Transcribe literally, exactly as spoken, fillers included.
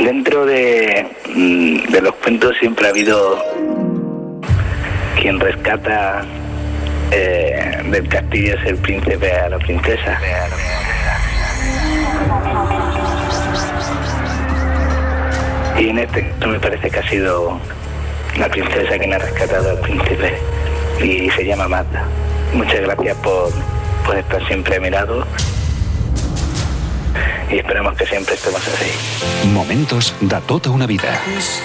Dentro de, de los cuentos siempre ha habido quien rescata eh, del castillo es el príncipe a la princesa. Y en este caso me parece que ha sido la princesa quien ha rescatado al príncipe y se llama Marta. Muchas gracias por, por estar siempre a mi lado y esperamos que siempre estemos así. Momentos de tota una vida.